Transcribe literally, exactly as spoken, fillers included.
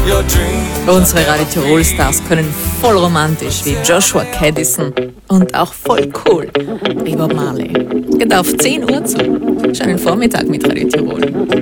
Unsere Radio Tirol Stars können voll romantisch wie Joshua Caddison und auch voll cool wie Bob Marley. Geht auf zehn Uhr zu. Schönen Vormittag mit Radio Tirol.